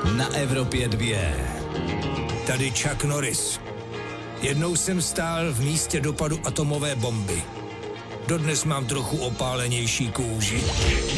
na Evropě 2. Tady Chuck Norris. Jednou jsem stál v místě dopadu atomové bomby. Dodnes mám trochu opálenější kůži.